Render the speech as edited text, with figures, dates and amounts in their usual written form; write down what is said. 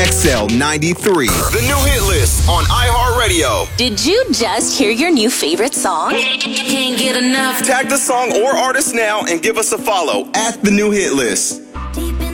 XL 93. The new hit list on iHeartRadio. Did you just hear your new favorite song? Can't get enough. Tag the song or artist now and give us a follow at The New Hit List.